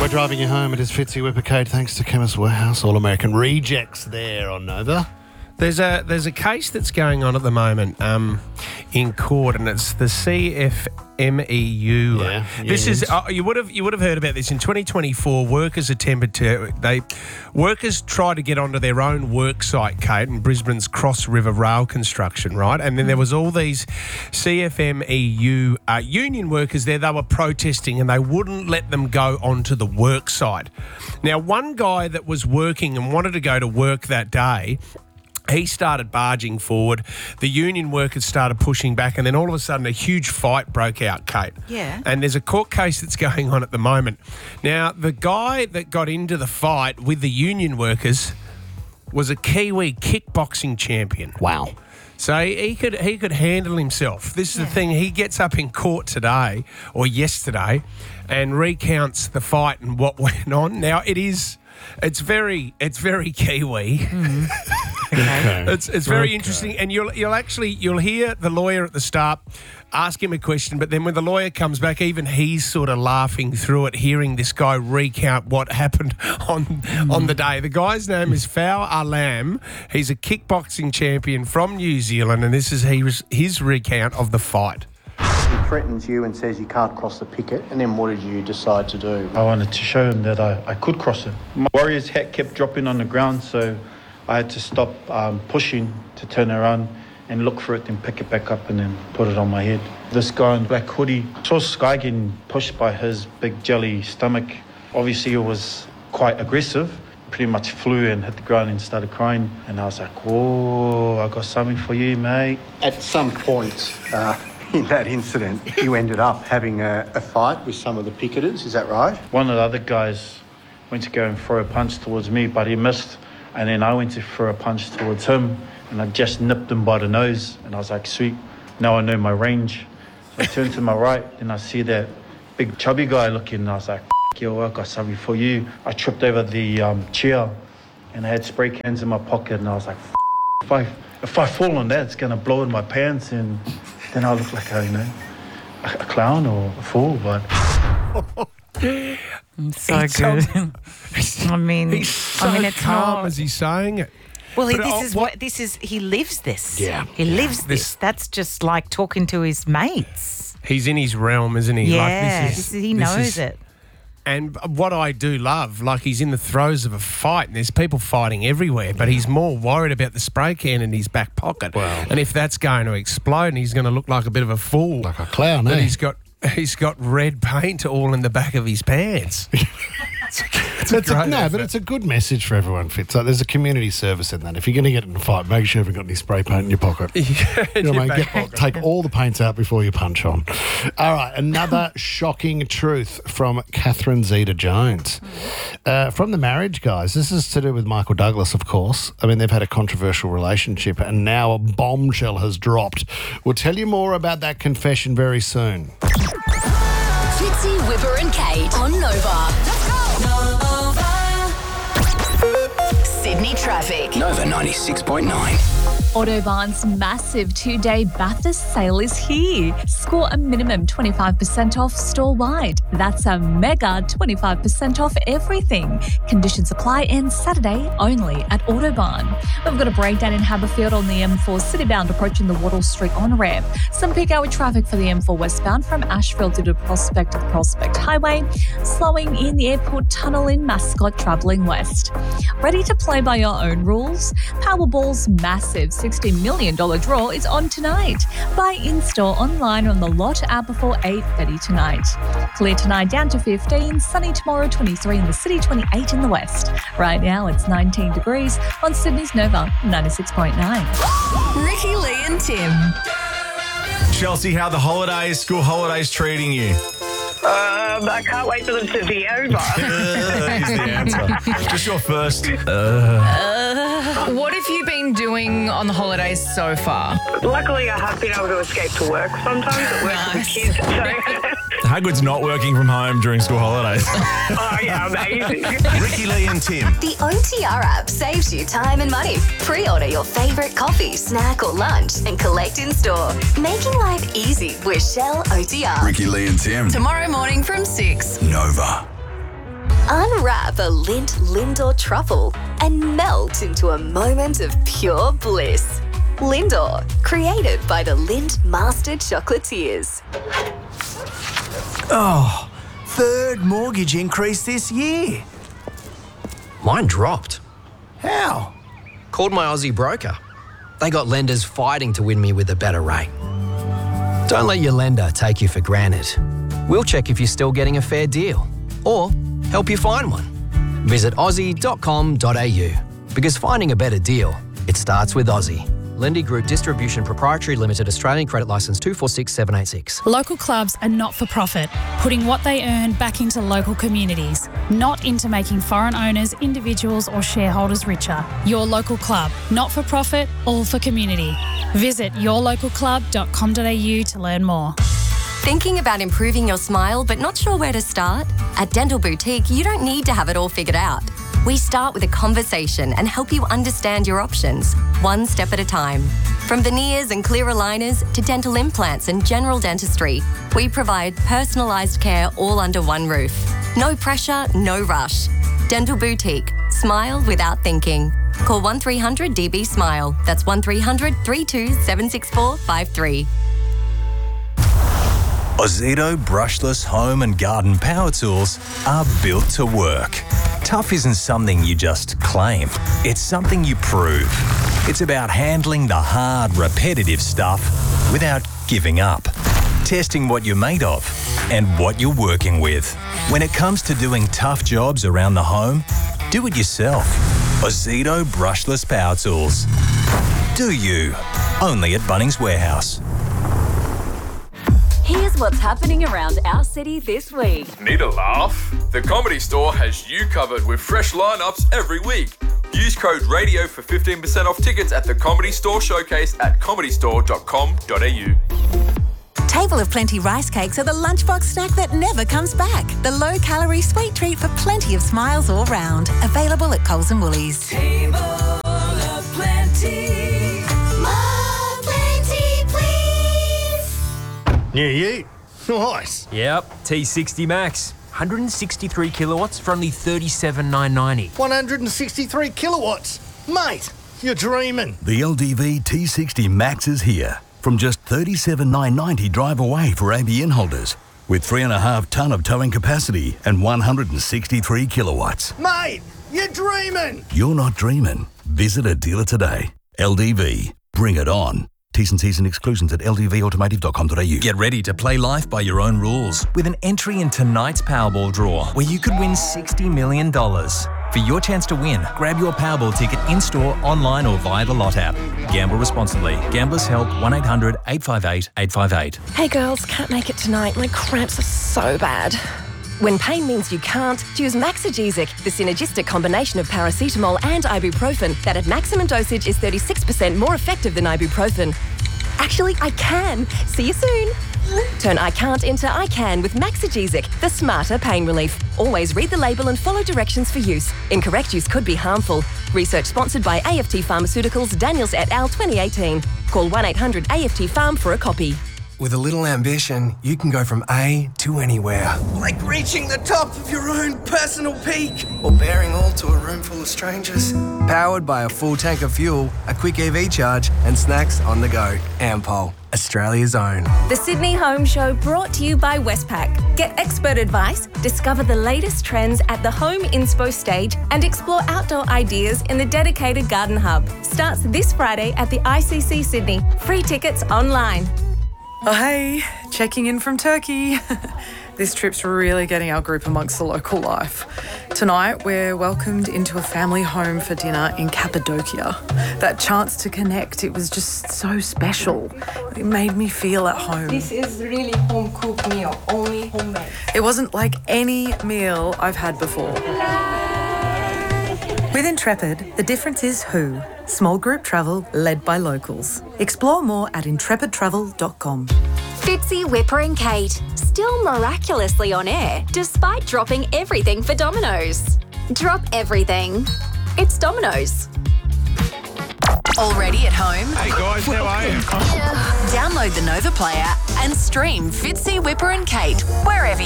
we're driving you home. It is Fitzy Whippercade, thanks to Chemist Warehouse. All American Rejects there on Nova. There's a case that's going on at the moment in court, and it's the CFMEU. Yeah, this is you would have heard about this in 2024. Workers tried to get onto their own work site, Kate, in Brisbane's Cross River Rail construction, right? And then there was all these CFMEU union workers there. They were protesting, and they wouldn't let them go onto the work site. Now, one guy that was working and wanted to go to work that day, he started barging forward. The union workers started pushing back, and then all of a sudden a huge fight broke out, Kate. Yeah. And there's a court case that's going on at the moment. Now, the guy that got into the fight with the union workers was a Kiwi kickboxing champion. Wow. So he could handle himself. This is the thing. He gets up in court today or yesterday and recounts the fight and what went on. Now, it's very Kiwi. Mm. Okay. It's very interesting, and you'll hear the lawyer at the start ask him a question, but then when the lawyer comes back, even he's sort of laughing through it, hearing this guy recount what happened on the day. The guy's name is Fao Alam. He's a kickboxing champion from New Zealand, and this is his recount of the fight. He threatens you and says you can't cross the picket, and then what did you decide to do? I wanted to show him that I could cross it. My Warriors hat kept dropping on the ground, so I had to stop pushing to turn around and look for it and pick it back up and then put it on my head. This guy in black hoodie saw Sky getting pushed by his big jelly stomach. Obviously it was quite aggressive. Pretty much flew and hit the ground and started crying. And I was like, whoa, I got something for you, mate. At some point in that incident, you ended up having a fight with some of the picketers, is that right? One of the other guys went to go and throw a punch towards me, but he missed. And then I went to throw a punch towards him, and I just nipped him by the nose. And I was like, sweet, now I know my range. So I turned to my right, and I see that big chubby guy looking, and I was like, yo, I got something for you. I tripped over the chair, and I had spray cans in my pocket, and I was like, if I fall on that, it's going to blow in my pants, and then I look like a clown or a fool, but... So good. I mean, He's so it's calm not. as he's saying it. Well, But he lives this. Yeah. He lives this. That's just like talking to his mates. He's in his realm, isn't he? Yeah, Like, he knows it. And what I do love, like he's in the throes of a fight and there's people fighting everywhere, but he's more worried about the spray can in his back pocket. Wow. And if that's going to explode and he's going to look like a bit of a fool. Like a clown, But eh? he's got red paint all in the back of his pants. But it's a good message for everyone, Fitz. Like, there's a community service in that. If you're going to get in a fight, make sure you haven't got any spray paint in your pocket. You know what I mean? Take all the paints out before you punch on. All right, another shocking truth from Catherine Zeta-Jones. From The Marriage Guys, this is to do with Michael Douglas, of course. I mean, they've had a controversial relationship and now a bombshell has dropped. We'll tell you more about that confession very soon. Fitzy, Whipper and Kate on Nova. Nova. Sydney traffic. Nova 96.9. Autobahn's massive 2-day Bathurst sale is here. Score a minimum 25% off store-wide. That's a mega 25% off everything. Conditions apply, and Saturday only at Autobahn. We've got a breakdown in Haberfield on the M4 citybound approaching the Wattle Street on-ramp. Some peak hour traffic for the M4 westbound from Ashfield to the Prospect to the Prospect Highway. Slowing in the airport tunnel in Mascot travelling west. Ready to play by your own rules? Powerball's massive $60 million draw is on tonight. Buy in-store, online, on the Lot app before 8:30 tonight. Clear tonight down to 15, sunny tomorrow 23 in the city, 28 in the west. Right now it's 19 degrees on Sydney's Nova 96.9. Ricky, Lee and Tim. Chelsea, how the school holidays treating you? I can't wait for them to be over. Is the answer. Just your first. What have you been doing on the holidays so far? Luckily, I have been able to escape to work sometimes at work with the kids. So. How good's not working from home during school holidays? Oh, yeah, amazing. Ricky, Lee and Tim. The OTR app saves you time and money. Pre-order your favourite coffee, snack or lunch and collect in store. Making life easy with Shell OTR. Ricky, Lee and Tim. Tomorrow morning from 6. Nova. Unwrap a Lindt Lindor truffle and melt into a moment of pure bliss. Lindor, created by the Lindt Master Chocolatiers. Oh, third mortgage increase this year. Mine dropped. How? Called my Aussie broker. They got lenders fighting to win me with a better rate. Don't let your lender take you for granted. We'll check if you're still getting a fair deal or help you find one. Visit aussie.com.au because finding a better deal, it starts with Aussie. Lendy Group Distribution Proprietary Limited, Australian Credit Licence 246786. Local clubs are not-for-profit, putting what they earn back into local communities, not into making foreign owners, individuals or shareholders richer. Your local club, not-for-profit, all for community. Visit yourlocalclub.com.au to learn more. Thinking about improving your smile but not sure where to start? At Dental Boutique, you don't need to have it all figured out. We start with a conversation and help you understand your options, one step at a time. From veneers and clear aligners to dental implants and general dentistry, we provide personalised care all under one roof. No pressure, no rush. Dental Boutique. Smile without thinking. Call 1300 DB Smile. That's 1300 32 764 53. Ozito brushless home and garden power tools are built to work. Tough isn't something you just claim. It's something you prove. It's about handling the hard, repetitive stuff without giving up. Testing what you're made of and what you're working with. When it comes to doing tough jobs around the home, do it yourself. Ozito brushless power tools. Do you? Only at Bunnings Warehouse. Here's what's happening around our city this week. Need a laugh? The Comedy Store has you covered with fresh lineups every week. Use code RADIO for 15% off tickets at the Comedy Store Showcase at comedystore.com.au. Table of Plenty rice cakes are the lunchbox snack that never comes back. The low-calorie sweet treat for plenty of smiles all round. Available at Coles and Woolies. Table of Plenty. New Ute. Nice. Yep, T60 Max. 163 kilowatts for only $37,990. 163 kilowatts. Mate, you're dreaming. The LDV T60 Max is here. From just $37,990 drive away for ABN holders. With 3.5 tonne of towing capacity and 163 kilowatts. Mate, you're dreaming. You're not dreaming. Visit a dealer today. LDV. Bring it on. T's and C's and exclusions at ldvautomotive.com.au. Get ready to play life by your own rules with an entry in tonight's Powerball draw where you could win $60 million. For your chance to win, grab your Powerball ticket in-store, online or via the Lot app. Gamble responsibly. Gamblers Help 1-800-858-858. Hey girls, can't make it tonight. My cramps are so bad. When pain means you can't, choose Maxigesic, the synergistic combination of paracetamol and ibuprofen that at maximum dosage is 36% more effective than ibuprofen. Actually, I can. See you soon. Turn I can't into I can with Maxigesic, the smarter pain relief. Always read the label and follow directions for use. Incorrect use could be harmful. Research sponsored by AFT Pharmaceuticals, Daniels et al. 2018. Call 1-800-AFT-PHARM for a copy. With a little ambition, you can go from A to anywhere. Like reaching the top of your own personal peak. Or bearing all to a room full of strangers. Powered by a full tank of fuel, a quick EV charge, and snacks on the go. Ampol, Australia's own. The Sydney Home Show brought to you by Westpac. Get expert advice, discover the latest trends at the Home Inspo stage, and explore outdoor ideas in the dedicated Garden Hub. Starts this Friday at the ICC Sydney. Free tickets online. Oh, hey, checking in from Turkey. This trip's really getting our group amongst the local life. Tonight, we're welcomed into a family home for dinner in Cappadocia. That chance to connect, it was just so special. It made me feel at home. This is really home-cooked meal, only homemade. It wasn't like any meal I've had before. With Intrepid, the difference is who. Small group travel led by locals. Explore more at intrepidtravel.com. Fitzy, Whipper and Kate, still miraculously on air despite dropping everything for Domino's. Drop everything. It's Domino's. Already at home? Hey guys, how are you? Download the Nova Player and stream Fitzy, Whipper and Kate wherever